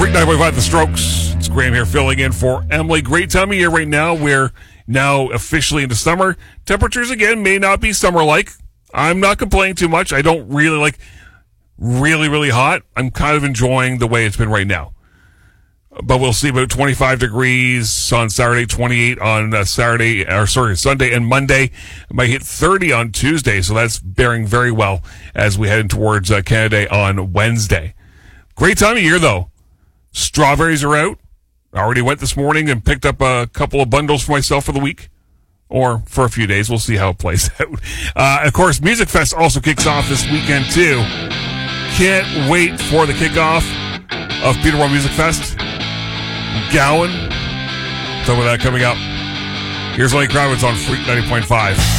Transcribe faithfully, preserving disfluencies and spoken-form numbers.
Freak nine point five, The Strokes. It's Graham here filling in for Emily. Great time of year right now. We're now officially into summer. Temperatures, again, may not be summer-like. I'm not complaining too much. I don't really like really, really hot. I'm kind of enjoying the way it's been right now. But we'll see about twenty-five degrees on Saturday, twenty-eight on uh, Saturday, or sorry, Sunday and Monday. It might hit thirty on Tuesday, so that's bearing very well as we head in towards uh, Canada Day on Wednesday. Great time of year, though. Strawberries are out. I already went this morning and picked up a couple of bundles for myself for the week. Or for a few days. We'll see how it plays out. Uh, of course, Music Fest also kicks off this weekend, too. Can't wait for the kickoff of Peterborough Music Fest. Gowan. Talk about that coming up. Here's Lenny Kravitz on Freak ninety point five.